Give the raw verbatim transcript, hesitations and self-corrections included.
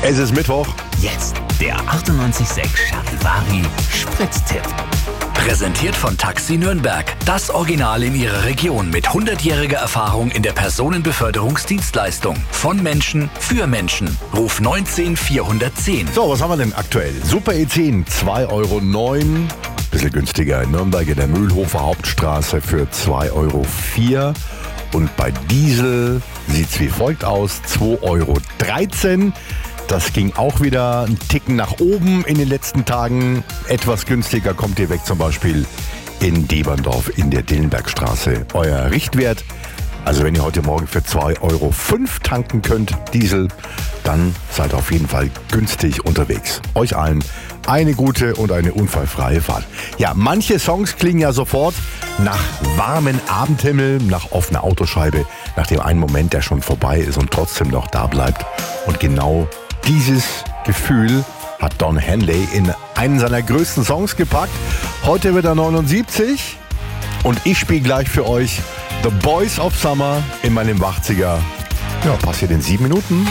Es ist Mittwoch. Jetzt der achtundneunzig Komma sechs Charivari Spritztipp. Präsentiert von Taxi Nürnberg. Das Original in ihrer Region mit hundertjähriger Erfahrung in der Personenbeförderungsdienstleistung. Von Menschen für Menschen. Ruf neunzehn vierhundertzehn. So, was haben wir denn aktuell? Super E zehn, zwei Euro neun. Bisschen günstiger in Nürnberg in der Mühlhofer Hauptstraße für zwei Euro vier. Und bei Diesel sieht es wie folgt aus, zwei Euro dreizehn. Das ging auch wieder einen Ticken nach oben in den letzten Tagen. Etwas günstiger kommt ihr weg, zum Beispiel in Deberndorf in der Dillenbergstraße. Euer Richtwert, also wenn ihr heute Morgen für zwei Euro fünf tanken könnt, Diesel, dann seid auf jeden Fall günstig unterwegs. Euch allen eine gute und eine unfallfreie Fahrt. Ja, manche Songs klingen ja sofort nach warmen Abendhimmel, nach offener Autoscheibe, nach dem einen Moment, der schon vorbei ist und trotzdem noch da bleibt. Und genau dieses Gefühl hat Don Henley in einen seiner größten Songs gepackt. Heute wird er neunundsiebzig und ich spiele gleich für euch The Boys of Summer in meinem achtziger. Ja, passiert in sieben Minuten.